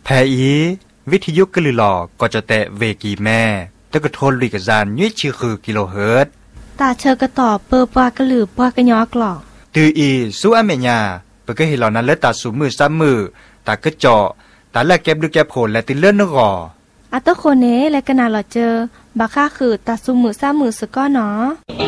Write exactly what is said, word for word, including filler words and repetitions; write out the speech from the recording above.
แพอีวิทยุกลือหลอก็จะแตะเวกีแม่แต่ก็โทนลุยกะจานยุ้ยชื่อคือกิโลเฮิรตซ์ตาเชอก็ตอบเปอปากระหลือปากระยอกหลอกตืออีสู้อเมญาเปก็เห็นเหล่านั้นและตาสูมือซ้ำมือตากระเจาะตาแลกแก็บดูแก็บโผลและติเลื่อนนกออัตโคเนและกนาหลอเจอบักค่าคือตาสูมือซ้ำมือสก้อหนอ